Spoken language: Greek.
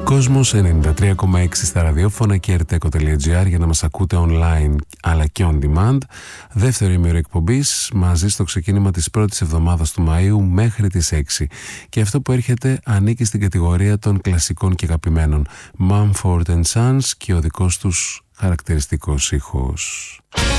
Κόσμος 93,6 στα ραδιόφωνα και rteko.gr για να μας ακούτε online αλλά και on demand. Δεύτερο ημέρο εκπομπής μαζί στο ξεκίνημα της πρώτης εβδομάδας του Μαΐου μέχρι τις 6. Και αυτό που έρχεται ανήκει στην κατηγορία των κλασικών και αγαπημένων Mumford & Sons και ο δικός τους χαρακτηριστικός ήχος.